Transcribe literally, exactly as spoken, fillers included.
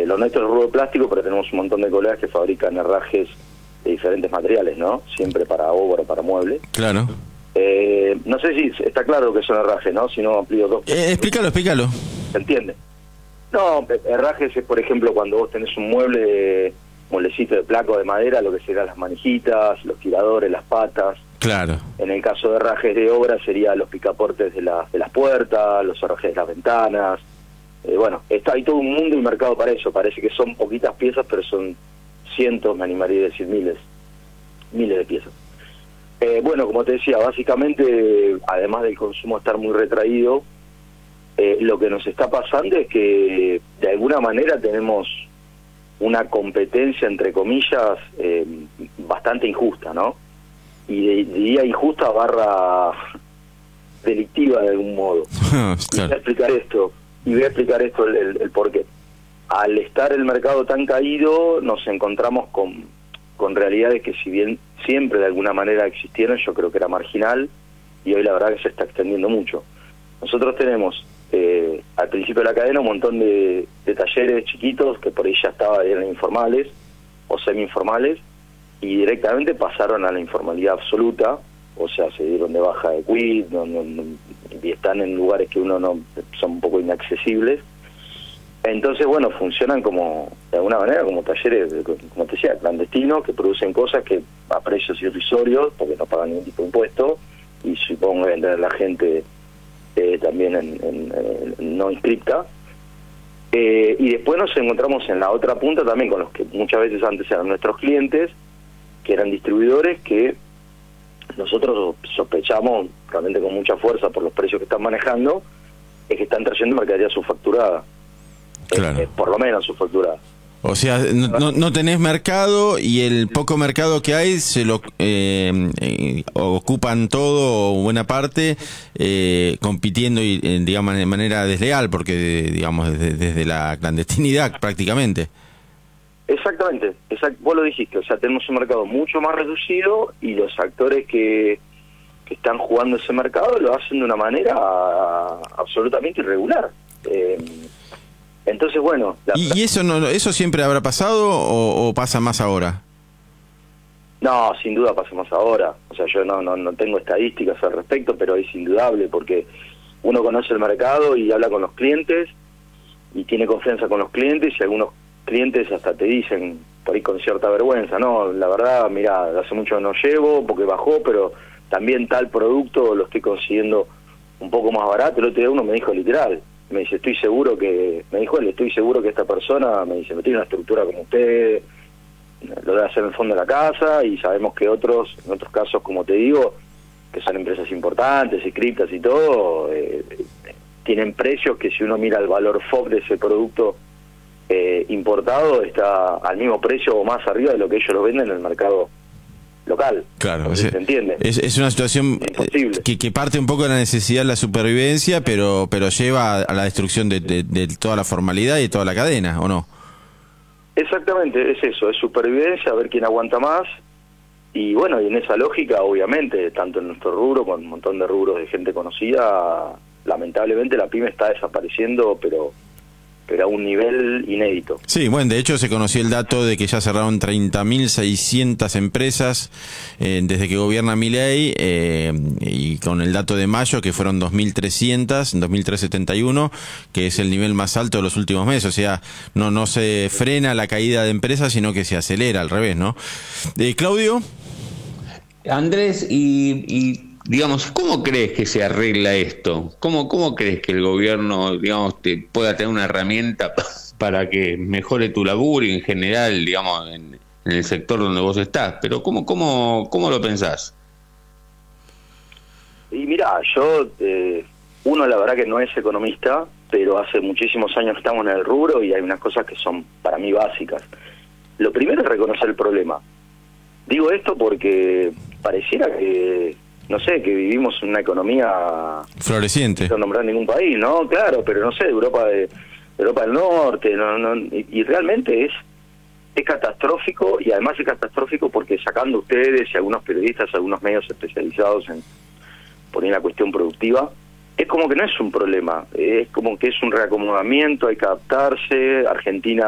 lo nuestro es rubro de plástico, pero tenemos un montón de colegas que fabrican herrajes de diferentes materiales, ¿no? Siempre para obra, para mueble. Claro. Eh, no sé si está claro lo que son herrajes, ¿no? Si no amplío dos. Eh, explícalo, explícalo. ¿Se entiende? No, herrajes es, por ejemplo, cuando vos tenés un mueble, de, mueblecito de placo de madera, lo que serán las manijitas, los tiradores, las patas. Claro. En el caso de herrajes de obra serían los picaportes de, la, de las puertas, los herrajes de las ventanas. Eh, bueno, está, hay todo un mundo y mercado para eso. Parece que son poquitas piezas, pero son cientos, me animaría a decir miles, miles de piezas. Eh, bueno, como te decía, básicamente, además del consumo estar muy retraído, eh, lo que nos está pasando es que de alguna manera tenemos una competencia, entre comillas, eh, bastante injusta, ¿no? Y diría injusta barra delictiva de algún modo. Claro. Y voy a explicar esto, y voy a explicar esto el, el, el porqué. Al estar el mercado tan caído, nos encontramos con, con realidades que, si bien siempre de alguna manera existieron, yo creo que era marginal, y hoy la verdad que se está extendiendo mucho. Nosotros tenemos eh, al principio de la cadena un montón de, de talleres chiquitos que por ahí ya estaban, eran informales o semi-informales, y directamente pasaron a la informalidad absoluta, o sea, se dieron de baja de quit, no, no, no, y están en lugares que uno no son un poco inaccesibles. Entonces, bueno, funcionan como, de alguna manera, como talleres, como te decía, clandestinos, que producen cosas que a precios irrisorios, porque no pagan ningún tipo de impuesto, y supongo que vender a la gente eh, también en, en, en no inscripta. Eh, y después nos encontramos en la otra punta también con los que muchas veces antes eran nuestros clientes, que eran distribuidores, que nosotros sospechamos realmente con mucha fuerza por los precios que están manejando, es que están trayendo mercadería subfacturada. Claro. Eh, por lo menos subfacturada. O sea, no, no, no tenés mercado, y el poco mercado que hay se lo eh, eh, ocupan todo o buena parte, eh, compitiendo y eh, digamos de manera desleal, porque digamos desde, desde la clandestinidad prácticamente. Exactamente, exact, vos lo dijiste, o sea, tenemos un mercado mucho más reducido, y los actores que, que están jugando ese mercado lo hacen de una manera absolutamente irregular. Eh, entonces, bueno... La, ¿Y, ¿Y eso no eso siempre habrá pasado o, o pasa más ahora? No, sin duda pasa más ahora. O sea, yo no, no, no tengo estadísticas al respecto, pero es indudable, porque uno conoce el mercado y habla con los clientes, y tiene confianza con los clientes, y algunos clientes hasta te dicen, por ahí con cierta vergüenza, no, la verdad, mira, hace mucho no llevo porque bajó, pero también tal producto lo estoy consiguiendo un poco más barato. El otro día uno me dijo literal, me dice, estoy seguro que, me dijo él, estoy seguro que esta persona, me dice, no tiene una estructura como usted, lo debe hacer en el fondo de la casa, y sabemos que otros, en otros casos, como te digo, que son empresas importantes, inscriptas y todo, eh, tienen precios que, si uno mira el valor F O B de ese producto Eh, importado, está al mismo precio o más arriba de lo que ellos lo venden en el mercado local. Claro, ¿Se entiende? Es, es una situación que, que parte un poco de la necesidad de la supervivencia, pero pero lleva a la destrucción de, de, de toda la formalidad y de toda la cadena, ¿o no? Exactamente, es eso, es supervivencia, a ver quién aguanta más. Y bueno, y en esa lógica, obviamente, tanto en nuestro rubro, con un montón de rubros de gente conocida, lamentablemente la pyme está desapareciendo, pero pero a un nivel inédito. Sí, bueno, de hecho se conoció el dato de que ya cerraron treinta mil seiscientas empresas eh, desde que gobierna Milei, eh, y con el dato de mayo que fueron dos mil trescientas, dos mil trescientos setenta y uno, que es el nivel más alto de los últimos meses. O sea, no no se frena la caída de empresas, sino que se acelera al revés, ¿no? Eh, Claudio. Andrés, y... y... digamos, ¿cómo crees que se arregla esto? ¿Cómo, cómo crees que el gobierno, digamos, te pueda tener una herramienta para que mejore tu laburo y en general, digamos, en, en el sector donde vos estás? Pero ¿cómo, cómo, cómo lo pensás? Y mira, yo, eh, uno la verdad que no es economista, pero hace muchísimos años que estamos en el rubro, y hay unas cosas que son para mí básicas. Lo primero es reconocer el problema. Digo esto porque pareciera que... no sé, que vivimos en una economía floreciente, no nombrar ningún país, ¿no? Claro, pero no sé, Europa de Europa del Norte, no, no, y, y realmente es es catastrófico, y además es catastrófico porque, sacando ustedes y algunos periodistas, algunos medios especializados en poner la cuestión productiva, es como que no es un problema, es como que es un reacomodamiento, hay que adaptarse. Argentina